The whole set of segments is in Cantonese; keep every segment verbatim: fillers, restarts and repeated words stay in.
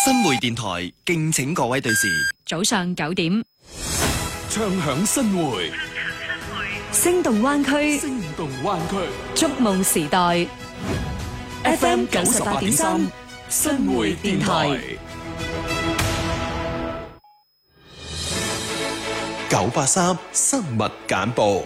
新會電台敬請各位對視。 早上九點， 唱響新會， 聲動灣區， 聲動灣區， 觸夢時代。F M 九十八點三， 新會電台。 九八三新聞簡報。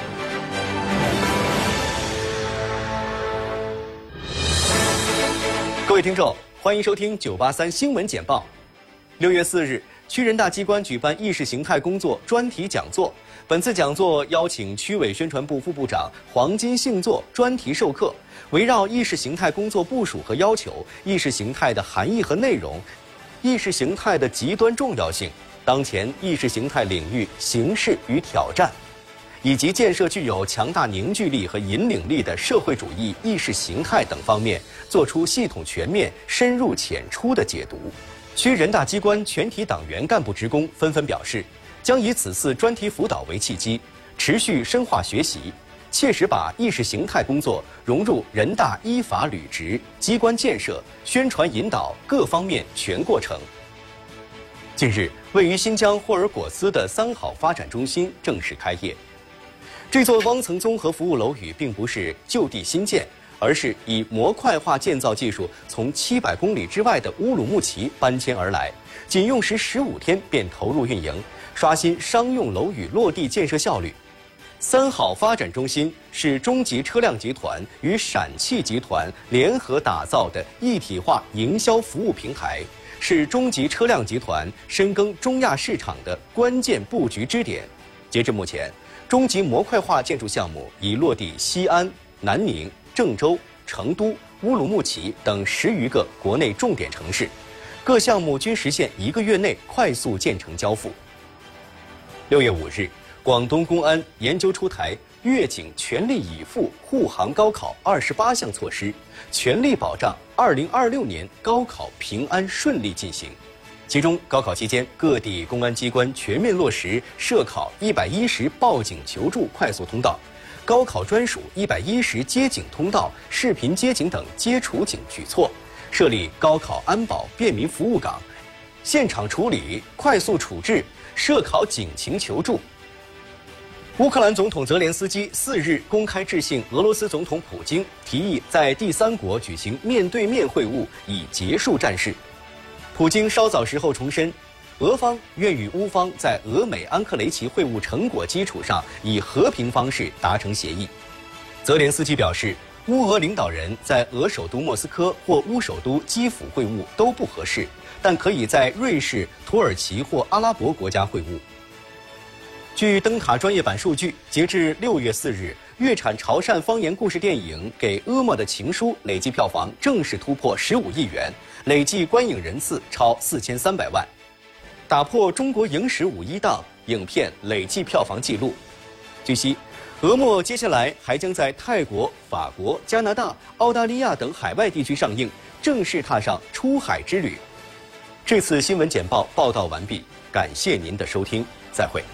各位聽眾，歡迎收聽九八三新聞簡報。六月四日，區人大機關舉辦意識形態工作專題講座。本次講座邀請區委宣傳部副部長黃金信作專題授課，圍繞意識形態工作部署和要求、意識形態的含義和內容、意識形態的極端重要性、當前意識形態領域形勢與挑戰，以及建設具有強大凝聚力和引領力的社會主義意識形態等方面，作出系統全面、深入淺出的解讀。區人大機關全體黨員幹部職工紛紛表示，將以此次專題輔導為契機，持續深化學習，切實把意識形態工作融入人大依法履職、機關建設、宣傳引導各方面全過程。近日，位於新疆霍爾果斯的三好發展中心正式開業。這座雙層綜合服務樓宇並不是就地新建，而是以模塊化建造技術從七百公里之外的烏魯木齊搬遷而來，僅用時十五天便投入運營，刷新商用樓宇落地建設效率。三好發展中心是中集車輛集團與陝汽集團聯合打造的一體化營銷服務平台，是中集車輛集團深耕中亞市場的關鍵布局支點。截至目前，中集模塊化建築項目已落地西安、南寧、鄭州、成都、烏魯木齊等十餘個國內重點城市，各項目均實現一個月內快速建成交付。六月五日，廣東公安研究出台粵警全力以赴護航高考二十八項措施，全力保障二零二六年高考平安順利進行。其中，高考期間，各地公安機關全面落實涉考一百一十報警求助快速通道、高考專屬一百一十接警通道、視頻接警等接觸警舉措，設立高考安保便民服務崗，現場處理、快速處置涉考警情求助。烏克蘭總統澤連斯基四日公開致信俄羅斯總統普京，提議在第三國舉行面對面會晤，以結束戰事。普京稍早時候重申，俄方願與烏方在俄美安克雷奇會晤成果基礎上，以和平方式達成協議。澤連斯基表示，烏俄領導人在俄首都莫斯科或烏首都基輔會晤都不合適，但可以在瑞士、土耳其或阿拉伯國家會晤。據燈塔專業版數據，截至六月四日，粵產潮汕方言故事電影《給阿嬤的情書》累計票房正式突破十五億元，累計觀影人次超四千三百萬，打破中國影史五一檔影片累計票房紀錄。據悉，俄墨接下來還將在泰國、法國、加拿大、澳大利亞等海外地區上映，正式踏上出海之旅。這次新聞簡報報道完畢，感謝您的收聽，再會。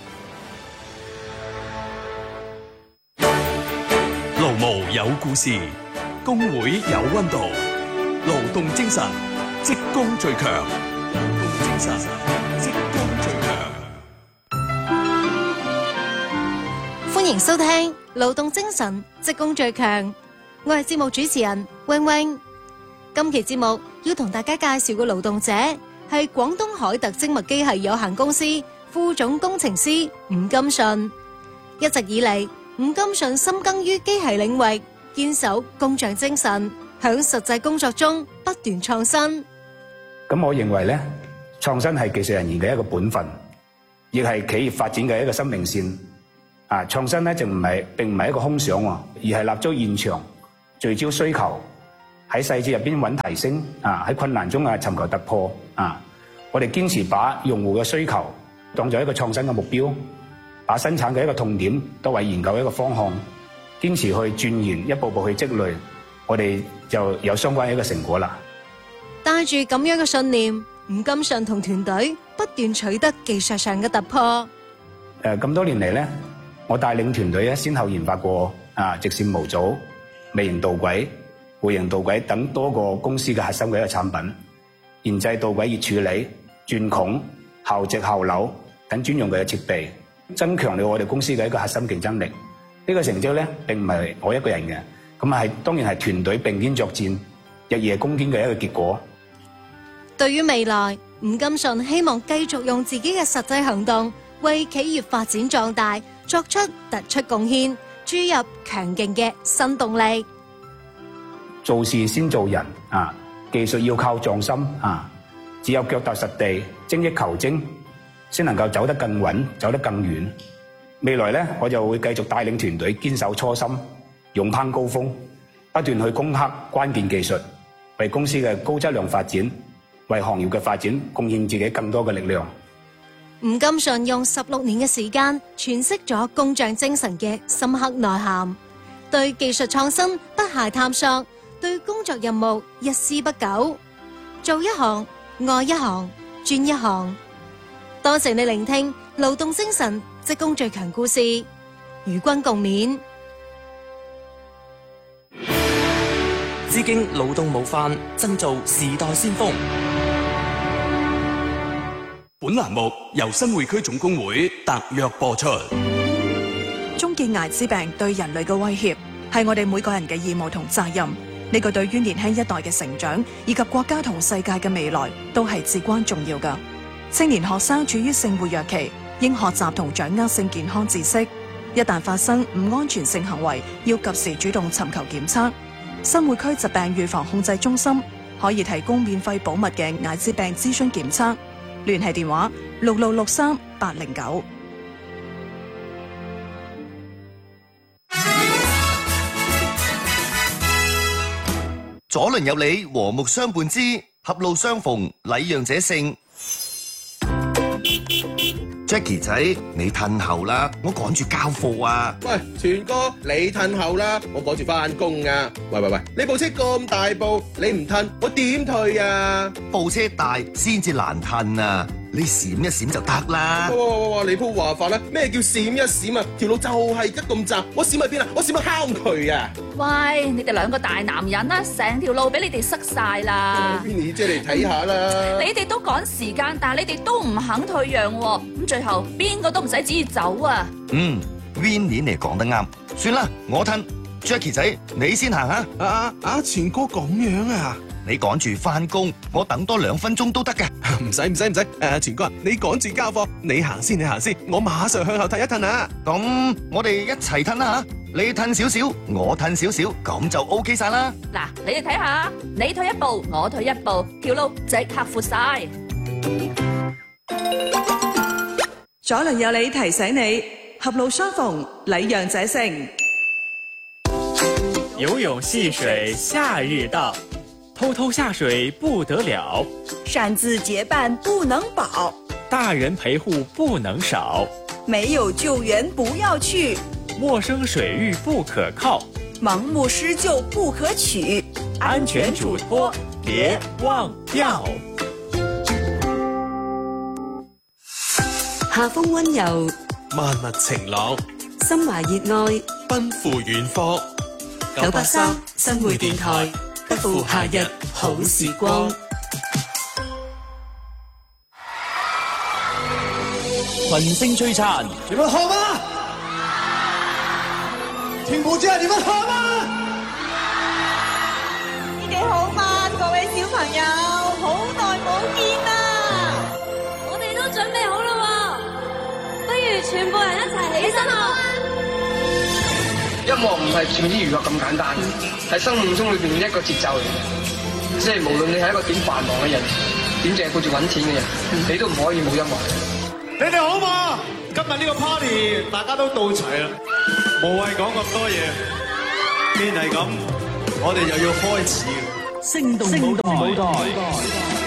勞務有故事，工會有溫度，勞動精神，職工最強。勞動精神，職工最強。 歡迎收聽《勞動精神，職工最強》，我係節目主持人 Wing Wing。今期節目要同大家介紹嘅勞動者係廣東海特精密機械有限公司副總工程師吳金順。一直以嚟，吳金順深耕於機械領域，堅守工匠精神，響實際工作中不斷創新。 咁我認為咧，創新係技術人員嘅一個本分，亦係企業發展嘅一個生命線。啊，創新咧就唔係並唔係一個空想喎，而係立足現場，聚焦需求，喺細節入邊揾提升。啊，喺困難中啊尋求突破。啊，我哋堅持把用戶嘅需求當作一個創新嘅目標。把生產嘅一個痛點都為研究一個方向，堅持去鑽研，一步步去積累，我哋就有相關嘅一個成果啦。 帶住咁樣嘅信念，吳金順同團隊不斷取得技術上嘅突破。 誒，咁多年嚟咧，我帶領團隊咧，先後研發過啊直線模組、微型導軌、弧形導軌等多個公司嘅核心嘅一個產品， 研製導軌熱處理、鑽孔、後直後扭等專用嘅設備，增強了我哋公司嘅一個核心競爭力。呢、這個成績咧並唔係我一個人嘅，咁係當然係團隊並肩作戰、日夜攻堅嘅一個結果。 對於未來，吳金順希望繼續用自己嘅實際行動，為企業發展壯大作出突出貢獻，注入強勁嘅新動力。 做事先做人啊，技術要靠匠心啊，只有腳踏實地、精益求精，先能夠走得更穩、走得更遠。未來咧，我就會繼續帶領團隊堅守初心，勇攀高峰，不斷去攻克關鍵技術，為公司嘅高質量發展、為行業嘅發展貢獻自己更多嘅力量。 吳金順用十六年嘅時間詮釋咗工匠精神嘅深刻內涵，對技術創新不懈探索，對工作任務一絲不苟，做一行愛一行專一行。多謝你聆聽勞動精神職工最強故事，與君共勉。 致敬勞動模範，振造時代先鋒。 本欄目由新會區總工會特約播出。 終結艾滋病對人類嘅威脅，係我哋每個人嘅義務同責任。呢個對於年輕一代嘅成長以及國家同世界嘅未來都係至關重要㗎。青年學生處於性活躍期，應學習同掌握性健康知識。一旦發生唔安全性行為，要及時主動尋求檢測。新會區疾病預防控制中心可以提供免費保密嘅艾滋病諮詢檢測。聯繫電話六六六三八零九。 左鄰右里和睦相伴之，狹路相逢禮讓者勝。Jackie 仔，你褪後啦，我趕住交貨啊！ 喂，全哥，你褪後啦，我趕住翻工啊！喂喂喂，你部車咁大部，你唔褪，我點退啊？ 部車大先至難褪啊！你閃一閃就得啦。 哇哇哇哇！你鋪話法啦，咩叫閃一閃啊？條路就係得咁窄，我閃去邊啊？我閃去敲佢啊！ 喂，你哋兩個大男人啦，成條路俾你哋塞晒啦。 Winnie 姐嚟睇下啦。 你哋都趕時間，但係你哋都唔肯退讓喎，咁最後邊個都唔使旨意走啊。 嗯 ，Winnie 你講得啱，算啦，我褪。Jackie 仔，你先行啊！ 啊啊，全哥咁樣啊？ 你趕住翻工，我等多兩分鐘都得㗎。 唔使唔使唔使，誒，全哥，你趕住交貨，你行先，你行先，我馬上向後褪一褪啊！ 咁我哋一齊褪啦吓，你褪少少，我褪少少，咁就 OK 晒啦。 嗱，你哋睇下，你退一步，我退一步，條路即刻闊晒。 左鄰右里提醒你，狹路相逢禮讓者勝。 游泳戲水夏日到，偷偷下水不得了， 擅自結伴不能保， 大人陪護不能少， 沒有救援不要去， 陌生水域不可靠， 盲目施救不可取， 安全囑託別忘掉。 夏風溫柔， 萬物晴朗， 心懷熱愛， 奔赴遠方。 九八三新會電台，不負夏日好時光。 群星璀璨， 你們好嗎？聽不見，你們好嗎？ 你哋好嗎？各位小朋友，好耐冇見啦！ 我哋都準備好啦，不如全部人一齊起身啊！ 音樂唔係純於娛樂咁簡單，係生命中裏邊一個節奏嚟嘅。即係無論你係一個點繁忙嘅人，點淨係顧住揾錢嘅人，你都唔可以冇音樂。 你哋好嘛？今日呢個 party 大家都到齊啦，無謂講咁多嘢。既然係咁，我哋又要開始。 聲動舞台。